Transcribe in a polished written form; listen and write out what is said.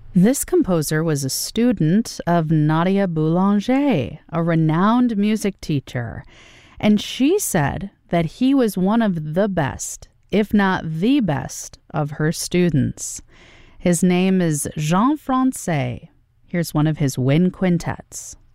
This composer was a student of Nadia Boulanger, a renowned music teacher, and she said that he was one of the best, if not the best, of her students. His name is Jean Francais. Here's one of his wind quintets.